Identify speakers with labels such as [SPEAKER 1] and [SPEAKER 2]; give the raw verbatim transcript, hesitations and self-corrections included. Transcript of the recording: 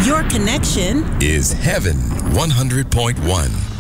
[SPEAKER 1] Your connection
[SPEAKER 2] is Heaven one hundred point one.